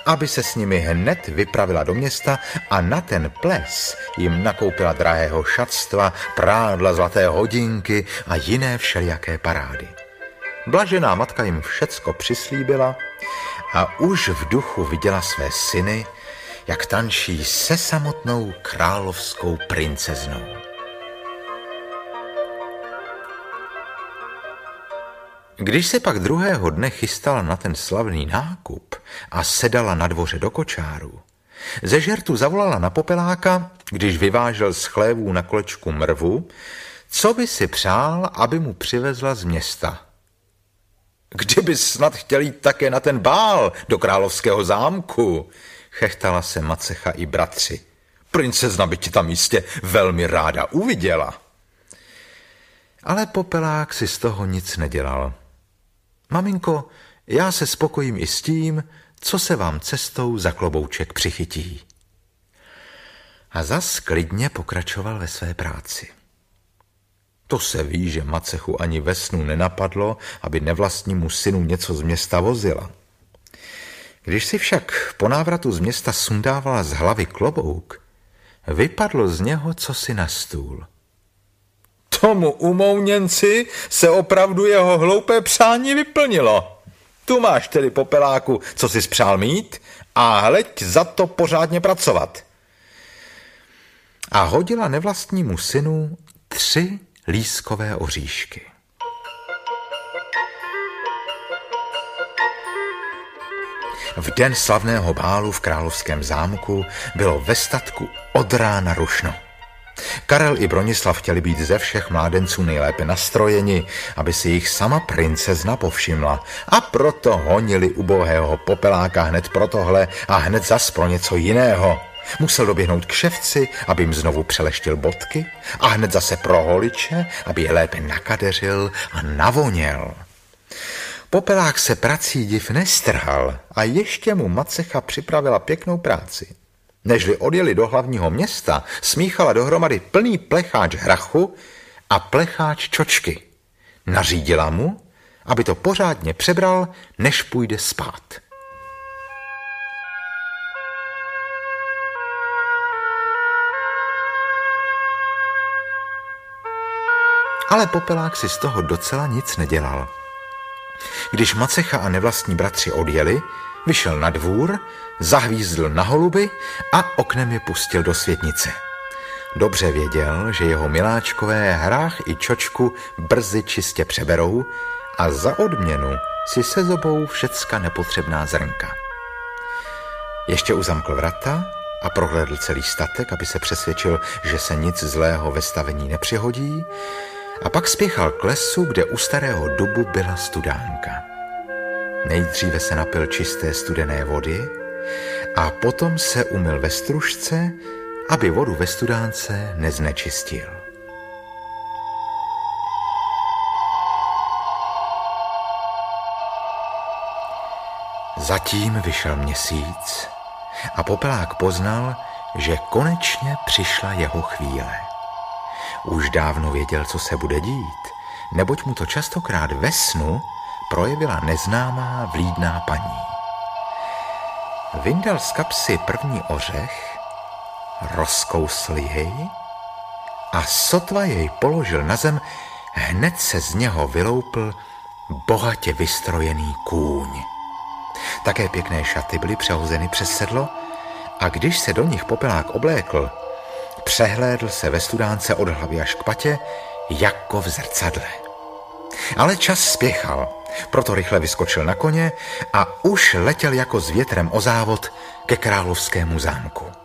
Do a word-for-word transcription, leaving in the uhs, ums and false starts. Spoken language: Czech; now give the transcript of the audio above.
aby se s nimi hned vypravila do města a na ten ples jim nakoupila drahého šatstva, prádla, zlaté hodinky a jiné všelijaké parády. Blažená matka jim všecko přislíbila a už v duchu viděla své syny, jak tančí se samotnou královskou princeznou. Když se pak druhého dne chystala na ten slavný nákup a sedala na dvoře do kočáru, ze žertu zavolala na Popeláka, když vyvážel z chlévů na kolečku mrvu, co by si přál, aby mu přivezla z města. Kdyby snad chtěl jít také na ten bál do královského zámku, chechtala se Macecha i bratři. Princezna by ti tam jistě velmi ráda uviděla. Ale Popelák si z toho nic nedělal. Maminko, já se spokojím i s tím, co se vám cestou za klobouček přichytí. A zas klidně pokračoval ve své práci. To se ví, že Macechu ani ve snu nenapadlo, aby nevlastnímu synu něco z města vozila. Když si však po návratu z města sundávala z hlavy klobouk, vypadlo z něho cosi na stůl. Tomu umouněnci se opravdu jeho hloupé přání vyplnilo. Tu máš tedy, Popeláku, co jsi spřál mít a hleď za to pořádně pracovat. A hodila nevlastnímu synu tři lískové oříšky. V den slavného bálu v královském zámku bylo ve statku od rána rušno. Karel i Bronislav chtěli být ze všech mládenců nejlépe nastrojeni, aby si jich sama princezna povšimla, a proto honili ubohého Popeláka hned pro tohle a hned zas pro něco jiného. Musel doběhnout k ševci, aby jim znovu přeleštil bodky, a hned zase pro holiče, aby je lépe nakadeřil a navoněl. Popelák se prací div nestrhal a ještě mu Macecha připravila pěknou práci. Nežli odjeli do hlavního města, smíchala dohromady plný plecháč hrachu a plecháč čočky. Nařídila mu, aby to pořádně přebral, než půjde spát. Ale Popelák si z toho docela nic nedělal. Když Macecha a nevlastní bratři odjeli, vyšel na dvůr, zahvízdl na holuby a oknem je pustil do světnice. Dobře věděl, že jeho miláčkové hrách i čočku brzy čistě přeberou a za odměnu si sezobou všecka nepotřebná zrnka. Ještě uzamkl vrata a prohlédl celý statek, aby se přesvědčil, že se nic zlého ve stavení nepřihodí, a pak spěchal k lesu, kde u starého dubu byla studánka. Nejdříve se napil čisté studené vody a potom se umyl ve stružce, aby vodu ve studánce neznečistil. Zatím vyšel měsíc a Popelák poznal, že konečně přišla jeho chvíle. Už dávno věděl, co se bude dít, neboť mu to častokrát ve snu projevila neznámá vlídná paní. Vyndal z kapsy první ořech, rozkousl jej a sotva jej položil na zem, hned se z něho vyloupl bohatě vystrojený kůň. Také pěkné šaty byly přehozeny přes sedlo a když se do nich Popelák oblékl, přehlédl se ve studánce od hlavy až k patě, jako v zrcadle. Ale čas spěchal, proto rychle vyskočil na koně a už letěl jako s větrem o závod ke královskému zámku.